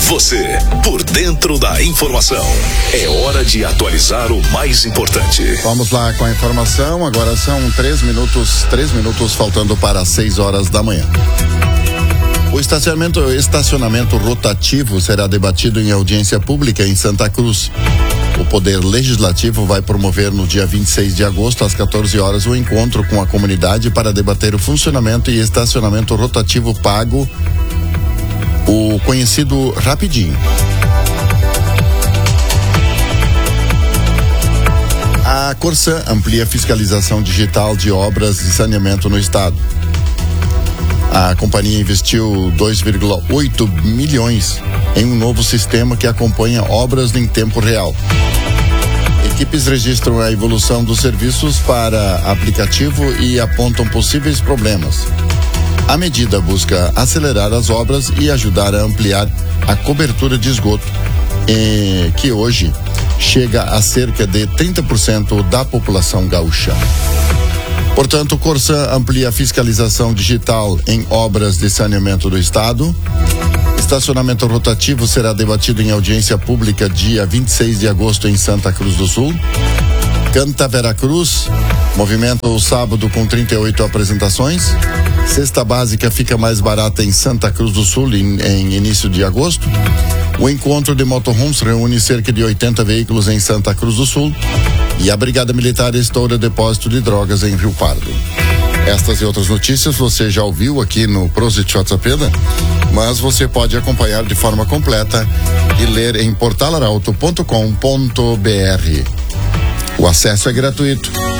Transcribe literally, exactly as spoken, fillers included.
Você, por dentro da informação. É hora de atualizar o mais importante. Vamos lá com a informação. Agora são três minutos, três minutos faltando para seis horas da manhã. O estacionamento, estacionamento rotativo será debatido em audiência pública em Santa Cruz. O Poder Legislativo vai promover no dia vinte e seis de agosto, às quatorze horas, o encontro com a comunidade para debater o funcionamento e estacionamento rotativo pago, o conhecido Rapidinho. A Corsã amplia a fiscalização digital de obras de saneamento no estado. A companhia investiu dois vírgula oito milhões em um novo sistema que acompanha obras em tempo real. Equipes registram a evolução dos serviços para aplicativo e apontam possíveis problemas. A medida busca acelerar as obras e ajudar a ampliar a cobertura de esgoto, eh, que hoje chega a cerca de trinta por cento da população gaúcha. Portanto, o Corsã amplia a fiscalização digital em obras de saneamento do estado. Estacionamento rotativo será debatido em audiência pública dia vinte e seis de agosto em Santa Cruz do Sul. Canta Veracruz movimenta o sábado com trinta e oito apresentações. Cesta básica fica mais barata em Santa Cruz do Sul em, em início de agosto. O encontro de motorhomes reúne cerca de oitenta veículos em Santa Cruz do Sul. E a Brigada Militar estoura depósito de drogas em Rio Pardo. Estas e outras notícias você já ouviu aqui no Prosit WhatsApp, mas você pode acompanhar de forma completa e ler em portal arauto ponto com ponto br. O acesso é gratuito.